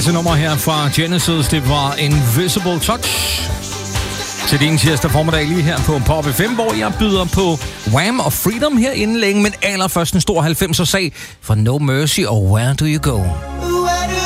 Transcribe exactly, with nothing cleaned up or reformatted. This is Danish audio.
Klasse nummer her fra Genesis, det var Invisible Touch. Til din tirsdag formiddag lige her på Pop F M, hvor jeg byder på Wham og Freedom her inden længe, men allerførst en stor halvfemser sag for No Mercy og Where Do You Go.